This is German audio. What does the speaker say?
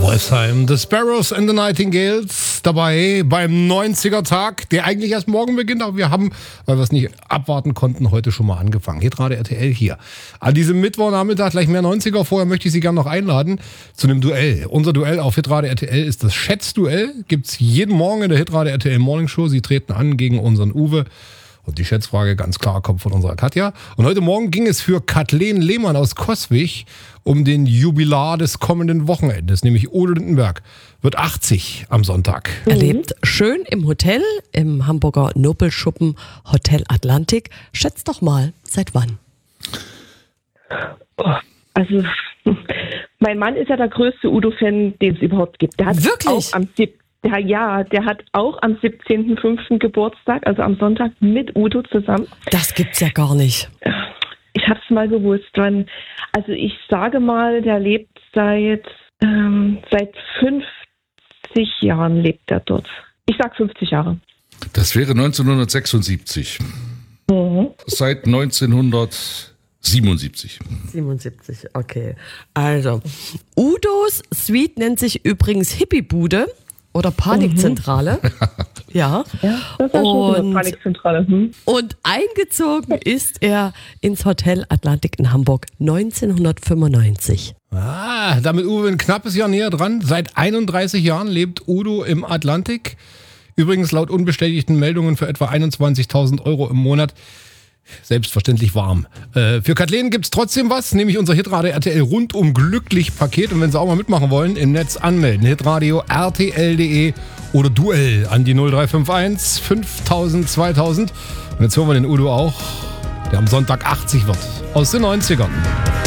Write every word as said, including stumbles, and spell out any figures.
Wolfsheim, The Sparrows and the Nightingales, dabei beim neunziger-Tag, der eigentlich erst morgen beginnt, aber wir haben, weil wir es nicht abwarten konnten, heute schon mal angefangen. Hitradio R T L hier. An diesem Mittwochnachmittag gleich mehr neunziger. Vorher möchte ich Sie gerne noch einladen zu einem Duell. Unser Duell auf Hitradio R T L ist das Schätzduell. Gibt's jeden Morgen in der Hitradio R T L Morning Show. Sie treten an gegen unseren Uwe. Und die Schätzfrage ganz klar kommt von unserer Katja. Und heute Morgen ging es für Kathleen Lehmann aus Coswig um den Jubilar des kommenden Wochenendes, nämlich Udo Lindenberg wird achtzig am Sonntag. Er lebt schön im Hotel, im Hamburger Nobelschuppen Hotel Atlantik. Schätz doch mal, seit wann? Oh, also, mein Mann ist ja der größte Udo-Fan, den es überhaupt gibt. Der hat Wirklich? Auch am siebten Der, ja, der hat auch am siebzehnten fünften Geburtstag, also am Sonntag, mit Udo zusammen. Das gibt's ja gar nicht. Ich hab's mal gewusst, wann. Also ich sage mal, der lebt seit ähm, seit fünfzig Jahren lebt er dort. Ich sag fünfzig Jahre. Das wäre neunzehnhundertsechsundsiebzig. Mhm. Seit neunzehnhundertsiebenundsiebzig. siebenundsiebzig, okay. Also, Udos Suite nennt sich übrigens Hippiebude oder Panikzentrale. Mhm. Ja. Ja, das war schon eine Panikzentrale. Hm. Und eingezogen ist er ins Hotel Atlantik in Hamburg neunzehnhundertfünfundneunzig. Ah, damit Uwe ein knappes Jahr näher dran. Seit einunddreißig Jahren lebt Udo im Atlantik. Übrigens laut unbestätigten Meldungen für etwa einundzwanzigtausend Euro im Monat. Selbstverständlich warm. Äh, für Kathleen gibt's trotzdem was, nämlich unser Hitradio R T L rundum glücklich Paket. Und wenn Sie auch mal mitmachen wollen, im Netz anmelden. Hitradio R T L punkt de oder Duell an die null drei fünf eins fünftausend zweitausend. Und jetzt hören wir den Udo auch, der am Sonntag achtzig wird. Aus den neunzigern.